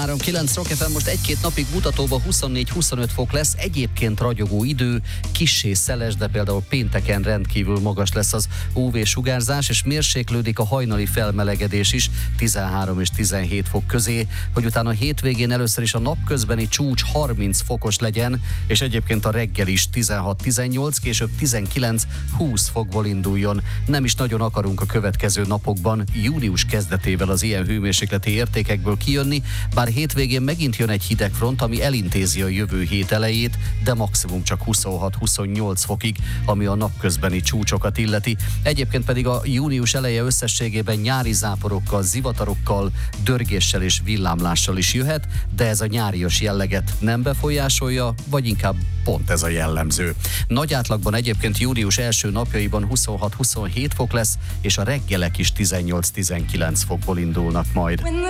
103.9 Rock FM most egy-két napig mutatóban 24-25 fok lesz, egyébként ragyogó idő, kissé szeles, de például pénteken rendkívül magas lesz az UV-sugárzás, és mérséklődik a hajnali felmelegedés is 13 és 17 fok közé, hogy utána a hétvégén először is a napközbeni csúcs 30 fokos legyen, és egyébként a reggel is 16-18, később 19-20 fokból induljon. Nem is nagyon akarunk a következő napokban, június kezdetével az ilyen hőmérsékleti értékekből kijönni, bár hétvégén megint jön egy hidegfront, ami elintézi a jövő hét elejét, de maximum csak 26-28 fokig, ami a napközbeni csúcsokat illeti. Egyébként pedig a június eleje összességében nyári záporokkal, zivatarokkal, dörgéssel és villámlással is jöhet, de ez a nyárias jelleget nem befolyásolja, vagy inkább pont ez a jellemző. Nagy átlagban egyébként június első napjaiban 26-27 fok lesz, és a reggelek is 18-19 fokból indulnak majd.